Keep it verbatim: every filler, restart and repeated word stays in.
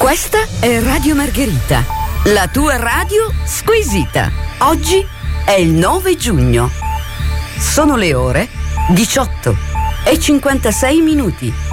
Questa è Radio Margherita, la tua radio squisita. Oggi è il nove giugno. Sono le ore diciotto e cinquantasei minuti.